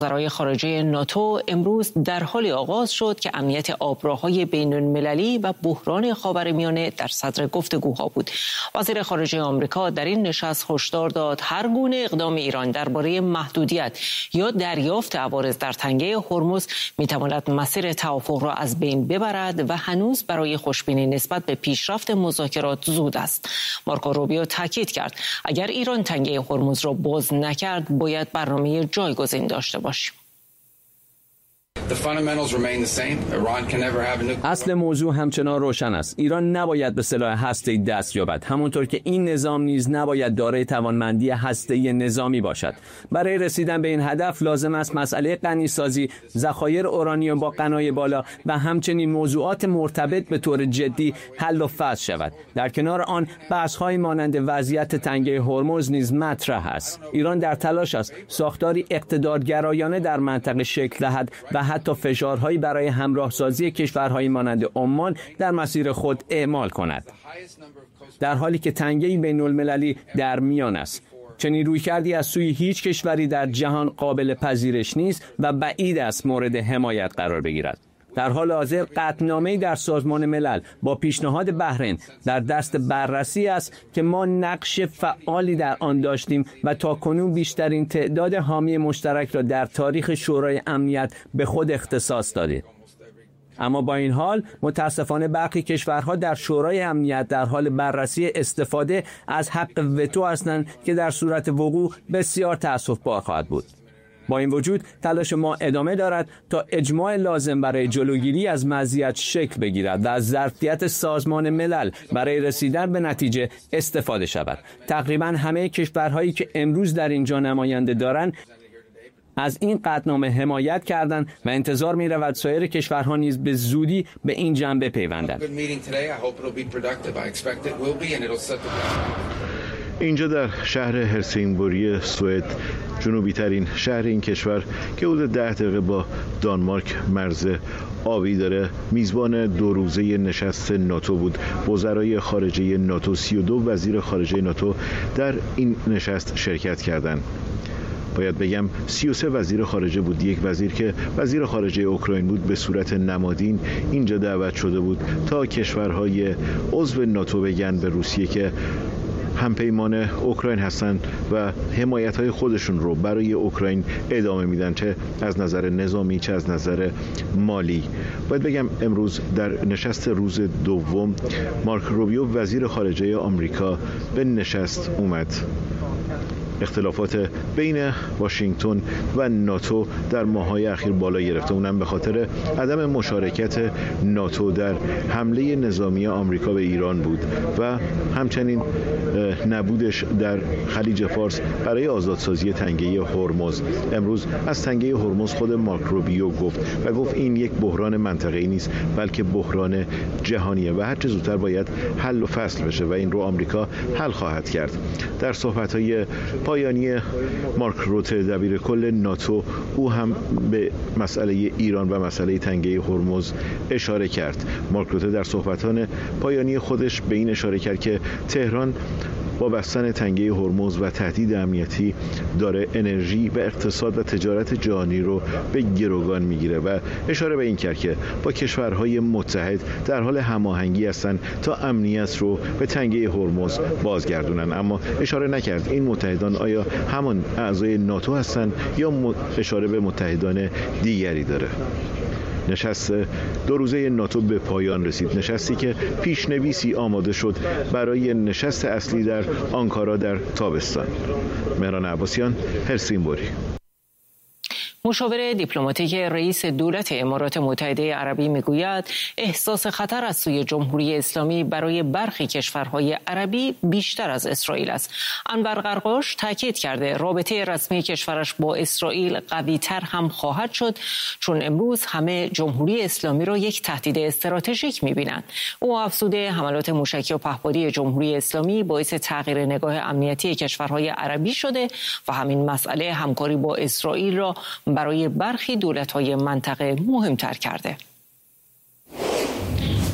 وزرای خارجه ناتو امروز در حال آغاز شد که امنیت آبراهای بین‌المللی و بحران خاورمیانه در صدر گفتگوها بود. وزیر خارجه آمریکا در این نشست هشدار داد هر گونه اقدام ایران درباره محدودیت یا دریافت عوارض در تنگه هرمز میتواند مسیر توافق را از بین ببرد و هنوز برای خوشبینی نسبت به پیشرفت مذاکرات زود است. مارکو روبیو تاکید کرد اگر ایران تنگه هرمز را باز نکرد باید برنامه جایگزین داشته باشد. اصل موضوع همچنان روشن است. ایران نباید به سلاح هسته‌ای دست یابد، همونطور که این نظام نیز نباید دارای توانمندی هسته‌ای نظامی باشد. برای رسیدن به این هدف لازم است مسئله غنی‌سازی ذخایر اورانیوم با غنای بالا و همچنین موضوعات مرتبط به طور جدی حل و فصل شود. در کنار آن بحث‌های مانند وضعیت تنگه هرمز نیز مطرح است. ایران در تلاش است ساختاری اقتدارگرایانه در منطقه شکل دهد و حتی فشارهایی برای همراهسازی کشورهای مانند عمان در مسیر خود اعمال کند، در حالی که تنگه‌ای بین‌المللی در میان است. چنین رویکردی از سوی هیچ کشوری در جهان قابل پذیرش نیست و بعید است مورد حمایت قرار بگیرد. در حال حاضر قطعنامه‌ای در سازمان ملل با پیشنهاد بحرین در دست بررسی است که ما نقش فعالی در آن داشتیم و تاکنون بیشترین تعداد حامی مشترک را در تاریخ شورای امنیت به خود اختصاص دادیم. اما با این حال متاسفانه برخی کشورها در شورای امنیت در حال بررسی استفاده از حق وتو هستند که در صورت وقوع بسیار تأسف‌بار خواهد بود. با این وجود تلاش ما ادامه دارد تا اجماع لازم برای جلوگیری از مزیت شکل بگیرد و از ظرفیت سازمان ملل برای رسیدن به نتیجه استفاده شود. تقریبا همه کشورهایی که امروز در اینجا نماینده دارند از این قطعنامه حمایت کردند و انتظار می رود سایر کشورها نیز به زودی به این جنبه پیوندند. اینجا در شهر هلسینگبوری سوئد، جنوبی ترین شهر این کشور که حدود 10 دقیقه با دانمارک مرز آبی داره، میزبان 2 روزه نشست ناتو بود. وزرای خارجه ناتو 32 وزیر خارجه ناتو در این نشست شرکت کردند. باید بگم 33 وزیر خارجه بود. یک وزیر که وزیر خارجه اوکراین بود به صورت نمادین اینجا دعوت شده بود تا کشورهای عضو ناتو بگن به روسیه که همپیمان اوکراین هستند و حمایت‌های خودشون رو برای اوکراین ادامه میدن، چه از نظر نظامی چه از نظر مالی. باید بگم امروز در نشست روز دوم مارک روبیو وزیر خارجه آمریکا به نشست اومد. اختلافات بین واشنگتن و ناتو در ماه‌های اخیر بالا گرفته، اونم به خاطر عدم مشارکت ناتو در حمله نظامی آمریکا به ایران بود و همچنین نبودش در خلیج فارس برای آزادسازی تنگه هرمز. امروز از تنگه هرمز خود مارک روبیو گفت این یک بحران منطقه‌ای نیست بلکه بحران جهانیه و هر چه زودتر باید حل و فصل بشه و این رو آمریکا حل خواهد کرد. در صحبت‌های پایانی مارک روته دبیر کل ناتو او هم به مسئله ایران و مسئله تنگه هرمز اشاره کرد. مارک روته در صحبتان پایانی خودش به این اشاره کرد که تهران با بستن تنگه هرمز و تهدید امنیتی داره انرژی و اقتصاد و تجارت جهانی رو به گروگان میگیره و اشاره به این کرد که با کشورهای متحد در حال هماهنگی هستند تا امنیت رو به تنگه هرمز بازگردونن. اما اشاره نکرد این متحدان آیا همان اعضای ناتو هستند یا اشاره به متحدان دیگری داره. نشست 2 روزه ناتو به پایان رسید، نشستی که پیشنویسی آماده شد برای نشست اصلی در آنکارا در تابستان. مهران عباسیان، هلسینگبوری. مشاور دیپلماتیک رئیس دولت امارات متحده عربی میگوید احساس خطر از سوی جمهوری اسلامی برای برخی کشورهای عربی بیشتر از اسرائیل است. انور قرقاش تاکید کرده رابطه رسمی کشورش با اسرائیل قوی‌تر هم خواهد شد چون امروز همه جمهوری اسلامی را یک تهدید استراتژیک می‌بینند. او افزوده حملات موشکی و پهپادی جمهوری اسلامی باعث تغییر نگاه امنیتی کشورهای عربی شده و همین مسئله همکاری با اسرائیل را برای برخی دولت‌های منطقه مهمتر کرده.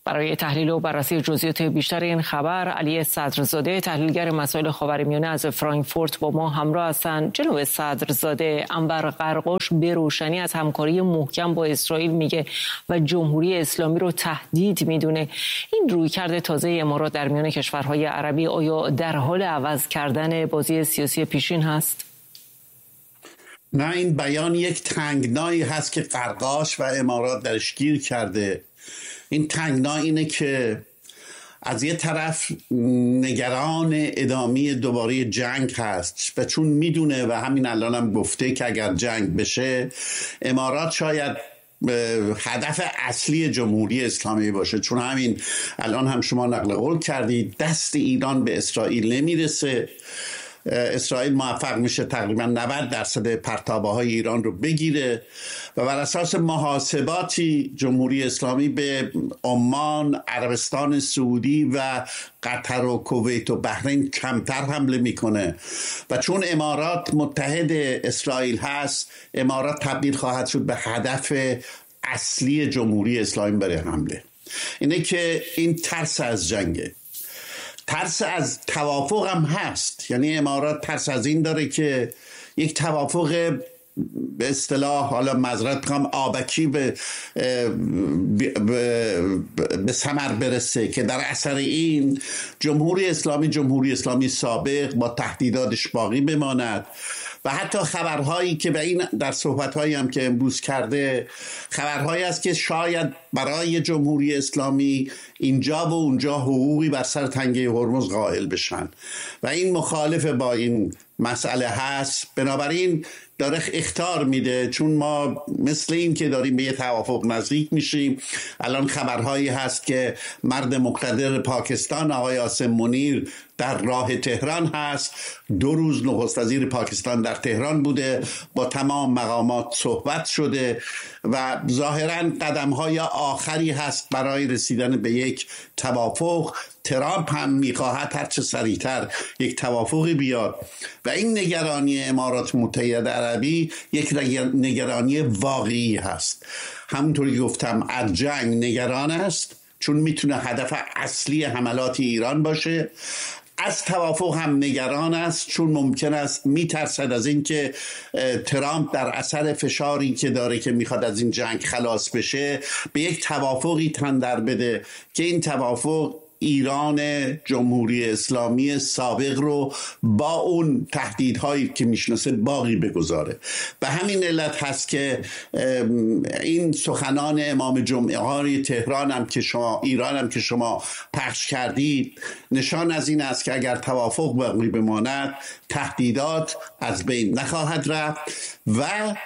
برای تحلیل و بررسی جزئیات بیشتر این خبر، علی صدرزاده تحلیلگر مسائل خاورمیانه از فرانکفورت با ما همراه هستند. جناب صدرزاده، انور قرقاش به روشنی از همکاری محکم با اسرائیل میگه و جمهوری اسلامی رو تهدید میدونه. این رویکرد تازه امارات در میان کشورهای عربی آیا در حال عوض کردن بازی سیاسی پیشین هست؟ نه، این بیان یک تنگنایی هست که قرقاش و امارات درش گیر کرده. این تنگنا اینه که از یه طرف نگران ادامه دوباره جنگ هست و چون میدونه و همین الان هم گفته که اگر جنگ بشه امارات شاید هدف اصلی جمهوری اسلامی باشه، چون همین الان هم شما نقل قول کردید دست ایران به اسرائیل نمیرسه. اسرائیل موفق میشه تقریبا 90% پرتابه های ایران رو بگیره و بر اساس محاسباتی جمهوری اسلامی به عمان، عربستان سعودی و قطر و کویت و بحرین کمتر حمله میکنه و چون امارات متحد اسرائیل هست، امارات تبدیل خواهد شد به هدف اصلی جمهوری اسلامی برای حمله. اینه که این ترس از جنگه، ترس از توافق هم هست. یعنی امارات ترس از این داره که یک توافق به اصطلاح، حالا معذرت میخوام، آبکی به ثمر برسه که در اثر این جمهوری اسلامی سابق با تهدیداتش باقی بماند و حتی خبرهایی که به این در صحبتهایی هم که امروز کرده خبرهایی است که شاید برای جمهوری اسلامی اینجا و اونجا حقوقی بر سر تنگه هرمز قائل بشن و این مخالف با این مسئله هست. بنابراین داره اخطار میده، چون ما مثل این که داریم به یه توافق نزدیک میشیم. الان خبرهایی هست که مرد مقتدر پاکستان آقای عاصم منیر در راه تهران هست. 2 روز نخست وزیر پاکستان در تهران بوده، با تمام مقامات صحبت شده و ظاهراً قدم‌های آخری هست برای رسیدن به یک توافق. ترامپ هم میخواهد هر چه سریعتر یک توافقی بیاد و این نگرانی امارات متحده عربی یک نگرانی واقعی هست. همونطوری گفتم از جنگ نگران است، چون میتونه هدف اصلی حملات ایران باشه. از توافق هم نگران است، چون ممکن است میترسد از این که ترامپ در اثر فشاری که داره که میخواد از این جنگ خلاص بشه به یک توافقی تن در بده که این توافق ایران جمهوری اسلامی سابق رو با اون تهدیدهایی که میشناسه باقی بگذاره. به همین علت هست که این سخنان امام جمعه تهران هم که شما، ایران هم که شما پخش کردید، نشان از این است که اگر توافق باقی بماند تهدیدات از بین نخواهد رفت و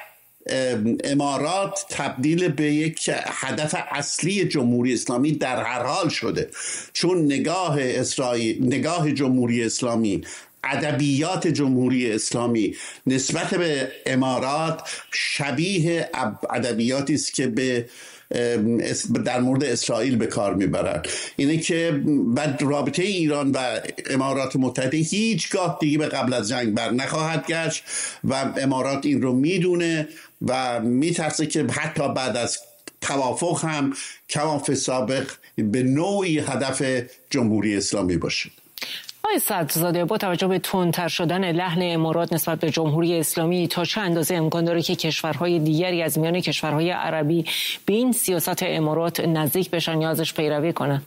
امارات تبدیل به یک هدف اصلی جمهوری اسلامی در هر حال شده، چون نگاه جمهوری اسلامی، ادبیات جمهوری اسلامی نسبت به امارات شبیه ادبیاتی است که در مورد اسرائیل به کار میبرند. اینه که بعد رابطه ایران و امارات متحده هیچگاه دیگه به قبل از جنگ بر نخواهد گشت و امارات این رو میدونه و میترسه که حتی بعد از توافق هم کماف سابق به نوعی هدف جمهوری اسلامی باشه. آقای صدرزاده، با توجه به تندتر شدن لحن امارات نسبت به جمهوری اسلامی، تا چه اندازه امکان داره که کشورهای دیگری از میان کشورهای عربی به این سیاست امارات نزدیک بشن یا ازش پیروی کنن؟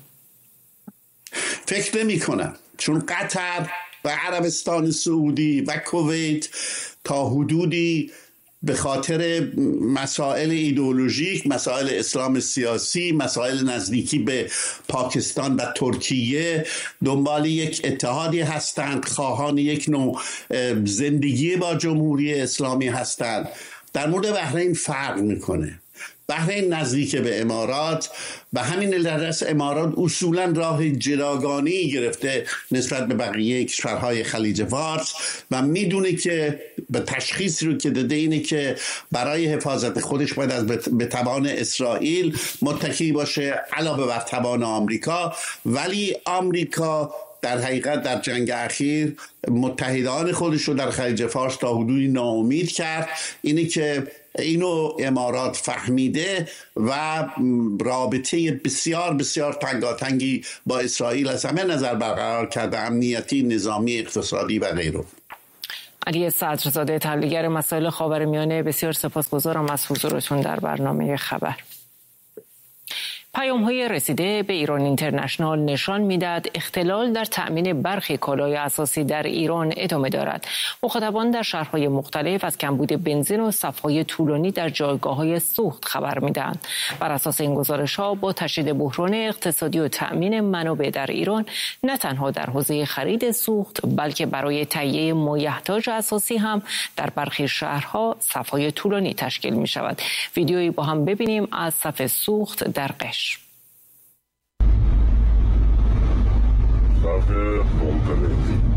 فکر نمی کنم، چون قطر و عربستان سعودی و کویت تا حدودی به خاطر مسائل ایدئولوژیک، مسائل اسلام سیاسی، مسائل نزدیکی به پاکستان و ترکیه دنبال یک اتحادی هستند، خواهان یک نوع زندگی با جمهوری اسلامی هستند. در مورد بحرین فرق میکنه. بحرین نزدیک به امارات و همین علت امارات اصولا راه جداگانه‌ای گرفته نسبت به بقیه کشورهای خلیج فارس و میدونه که به تشخیص رو که داده اینه که برای حفاظت خودش باید از به توان اسرائیل متکی باشه علاوه بر توان آمریکا، ولی آمریکا در حقیقت در جنگ اخیر متحدان خودش رو در خلیج فارس تا حدودی ناامید کرد. اینی که اینو امارات فهمیده و رابطه بسیار بسیار تنگاتنگی با اسرائیل از همه نظر برقرار کرده، امنیتی، نظامی، اقتصادی و غیره. علی صدرزاده، تحلیلگر مسائل خاورمیانه، بسیار سپاسگزارم از حضورتون در برنامه خبر. پیام‌های رسیده به ایران اینترنشنال نشان می‌دهد اختلال در تأمین برخی کالای اساسی در ایران ادامه دارد. مخاطبان در شهرهای مختلف از کمبود بنزین و صف‌های طولانی در جایگاه‌های سوخت خبر می‌دهند. بر اساس این گزارش‌ها با تشدید بحران اقتصادی و تأمین منابع در ایران، نه تنها در حوزه خرید سوخت بلکه برای تهیه مایحتاج اساسی هم در برخی شهرها صف‌های طولانی تشکیل می‌شود. ویدیویی با هم ببینیم از صف سوخت در قشم. صف مختلفی